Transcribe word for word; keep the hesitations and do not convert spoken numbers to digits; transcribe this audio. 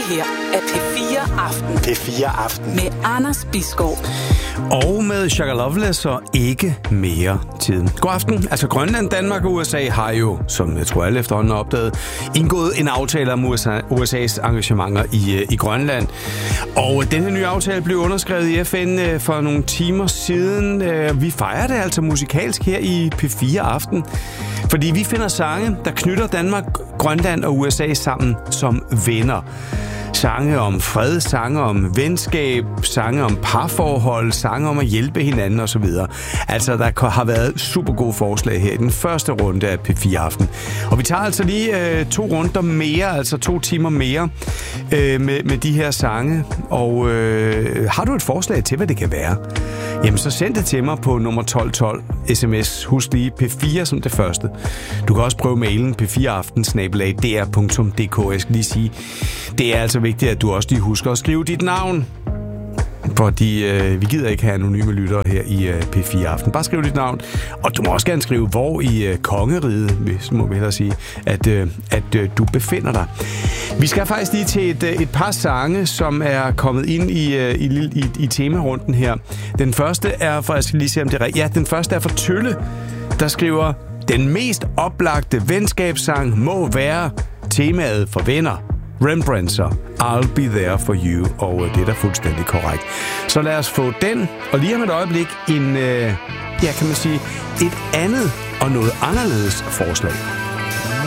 her er P fire Aften. P fire Aften. Med Anders Bisgaard. Og med Shaka Loveless og ikke mere tid. God aften. Altså Grønland, Danmark og U S A har jo, som jeg tror alle efterhånden har opdaget, indgået en aftale om U S A, U S A's engagementer i, i Grønland. Og den her nye aftale blev underskrevet i F N for nogle timer siden. Vi fejrer det altså musikalsk her i P fire Aften. Fordi vi finder sange, der knytter Danmark, Grønland og U S A sammen som venner. Sange om fred, sange om venskab, sange om parforhold, sange om at hjælpe hinanden osv. Altså, der har været super gode forslag her i den første runde af P fire Aften. Og vi tager altså lige øh, to runder mere, altså to timer mere øh, med, med de her sange. Og øh, har du et forslag til, hvad det kan være? Jamen, så send det til mig på nummer tolv tolv sms. Husk lige P fire som det første. Du kan også prøve mailen p fire aften snabel-a d r punktum d k. Jeg skal lige sige, det er altså vigtigt, at du også lige husker at skrive dit navn. Fordi øh, vi gider ikke have anonyme lyttere her i øh, P fire Aften. Bare skriv dit navn. Og du må også gerne skrive, hvor i øh, kongeriget, hvis må vi hellere sige, at, øh, at øh, du befinder dig. Vi skal faktisk lige til et, øh, et par sange, som er kommet ind i, øh, i, i, i temarunden her. Den første er, for jeg skal lige se, om det er rigtigt. Ja, den første er fra Tølle, der skriver, den mest oplagte venskabssang må være temaet for venner. Rembrandt'ser, I'll Be There For You, og det er da fuldstændig korrekt. Så lad os få den, og lige om et øjeblik en, øh, ja, kan man sige, et andet og noget anderledes forslag.